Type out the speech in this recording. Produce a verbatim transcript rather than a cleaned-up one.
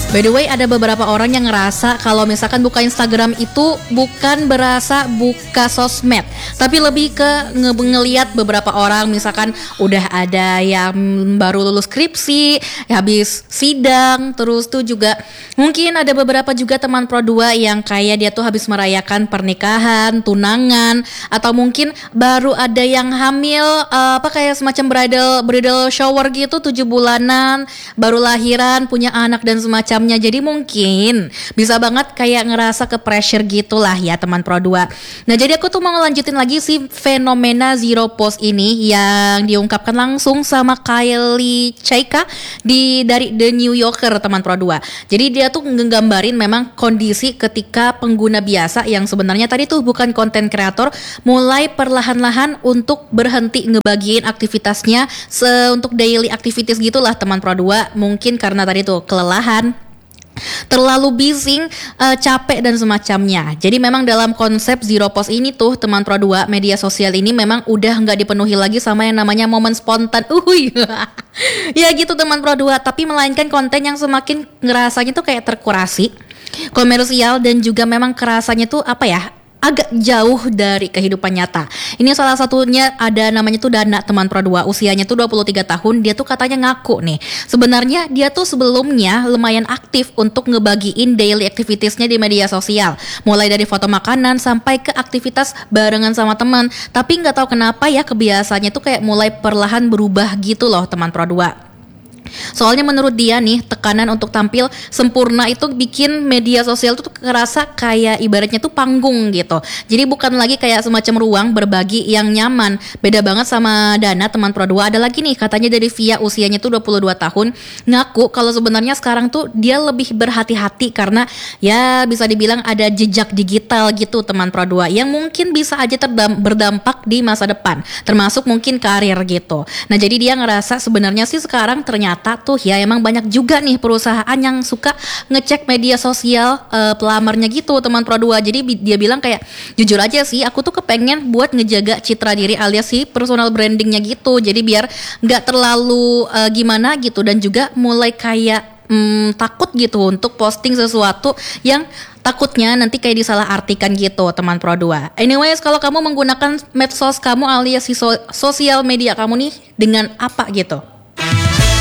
By the way, ada beberapa orang yang ngerasa kalau misalkan buka Instagram itu bukan berasa buka sosmed, tapi lebih ke nge- ngeliat beberapa orang misalkan udah ada yang baru lulus skripsi, habis sidang, terus tuh juga mungkin ada beberapa juga teman Pro dua yang kayak dia tuh habis merayakan pernikahan, tunangan, atau mungkin baru ada yang hamil, uh, apa kayak semacam bridal bridal shower gitu, tujuh bulanan, baru lahiran, punya anak dan semacam. Jadi mungkin bisa banget kayak ngerasa ke pressure gitulah ya teman Pro dua. Nah jadi aku tuh mau ngelanjutin lagi si fenomena zero post ini yang diungkapkan langsung sama Kylie Chaika di dari The New Yorker teman Pro dua. Jadi dia tuh nggambarin memang kondisi ketika pengguna biasa yang sebenarnya tadi tuh bukan konten kreator mulai perlahan-lahan untuk berhenti ngebagiin aktivitasnya se untuk daily activities gitulah teman Pro dua. Mungkin karena tadi tuh kelelahan, terlalu busy, uh, capek dan semacamnya. Jadi memang dalam konsep zero post ini tuh teman Pro dua, media sosial ini memang udah nggak dipenuhi lagi sama yang namanya momen spontan. Uhuy. Ya gitu teman Pro dua, tapi melainkan konten yang semakin ngerasanya tuh kayak terkurasi, komersial, dan juga memang kerasanya tuh apa ya, agak jauh dari kehidupan nyata. Ini salah satunya ada namanya tuh Dana teman Pro dua, usianya tuh dua puluh tiga tahun. Dia tuh katanya ngaku nih, sebenarnya dia tuh sebelumnya lumayan aktif untuk ngebagiin daily activitiesnya di media sosial, mulai dari foto makanan sampai ke aktivitas barengan sama teman. Tapi nggak tahu kenapa ya kebiasaannya tuh kayak mulai perlahan berubah gitu loh teman Pro dua. Soalnya menurut dia nih, tekanan untuk tampil sempurna itu bikin media sosial tuh kerasa kayak ibaratnya tuh panggung gitu. Jadi bukan lagi kayak semacam ruang berbagi yang nyaman. Beda banget sama Dana teman Pro dua. Ada lagi nih katanya dari Via, usianya tuh dua puluh dua tahun, ngaku kalau sebenarnya sekarang tuh dia lebih berhati-hati karena ya bisa dibilang ada jejak digital gitu teman Pro dua yang mungkin bisa aja terdam- berdampak di masa depan, termasuk mungkin karir gitu. Nah jadi dia ngerasa sebenarnya sih sekarang ternyata tuh ya emang banyak juga nih perusahaan yang suka ngecek media sosial uh, pelamarnya gitu teman Pro dua. Jadi bi- dia bilang kayak jujur aja sih aku tuh kepengen buat ngejaga citra diri alias si personal brandingnya gitu. Jadi biar nggak terlalu uh, gimana gitu, dan juga mulai kayak um, takut gitu untuk posting sesuatu yang takutnya nanti kayak disalahartikan gitu teman Pro dua. Anyways, kalau kamu menggunakan medsos kamu alias si so- sosial media kamu nih dengan apa gitu?